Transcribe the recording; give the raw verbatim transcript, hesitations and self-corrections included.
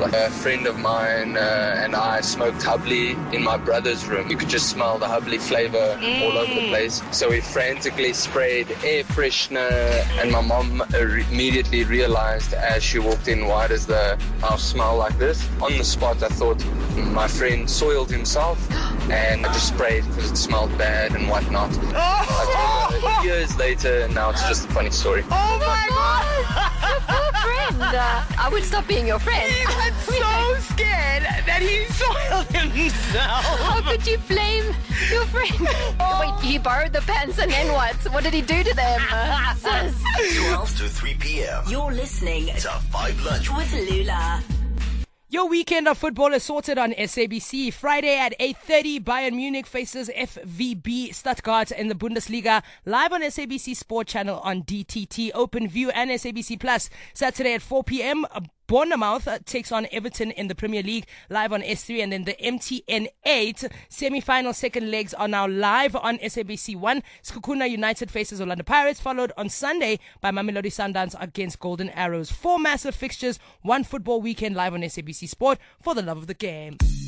Like a friend of mine uh, and I smoked Hubley in my brother's room. You could just smell the Hubley flavor mm. all over the place. So we frantically sprayed air freshener, and my mom uh, re- immediately realized as she walked in, why does the house smell like this? On the spot, I thought my friend soiled himself, and I just sprayed because it smelled bad and whatnot. Oh. I told her years later, and now it's just a funny story. Oh my God! Friend, uh, I would stop being your friend. He got so scared that he soiled himself. How could you blame your friend? Oh. Wait, he borrowed the pants and then what? What did he do to them? Uh, twelve to three p.m. You're listening to Five Lunch with Lula. Your weekend of football is sorted on S A B C. Friday at eight thirty, Bayern Munich faces F V B Stuttgart in the Bundesliga. Live on S A B C Sport Channel on D T T, Open View and S A B C Plus. Saturday at four p.m, Bournemouth takes on Everton in the Premier League, live on S three, and then the M T N eight semi-final second legs are now live on S A B C one. Skukuna United faces Orlando Pirates, followed on Sunday by Mamelodi Sundowns against Golden Arrows. Four massive fixtures, one football weekend live on S A B C Sport for the love of the game.